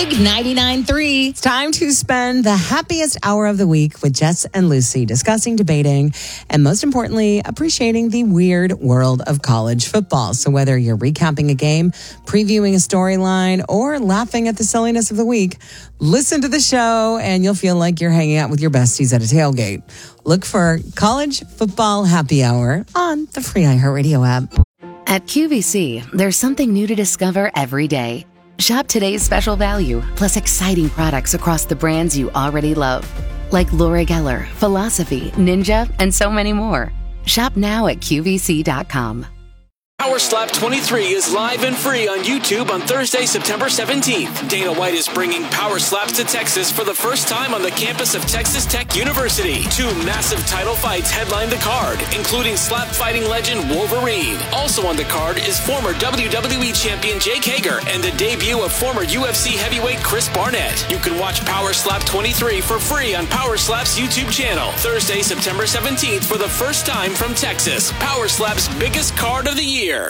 Big 99.3. It's time to spend the happiest hour of the week with Jess and Lucy discussing, debating, and most importantly, appreciating the weird world of college football. So whether you're recapping a game, previewing a storyline, or laughing at the silliness of the week, listen to the show and you'll feel like you're hanging out with your besties at a tailgate. Look for College Football Happy Hour on the free iHeartRadio app. At QVC, there's something new to discover every day. Shop today's special value, plus exciting products across the brands you already love. Like Laura Geller, Philosophy, Ninja, and so many more. Shop now at QVC.com. Power Slap 23 is live and free on YouTube on Thursday, September 17th. Dana White is bringing Power Slaps to Texas for the first time on the campus of Texas Tech University. 2 massive title fights headline the card, including slap fighting legend Wolverine. Also on the card is former WWE champion Jake Hager and the debut of former UFC heavyweight Chris Barnett. You can watch Power Slap 23 for free on Power Slap's YouTube channel. Thursday, September 17th for the first time from Texas. Power Slap's biggest card of the year.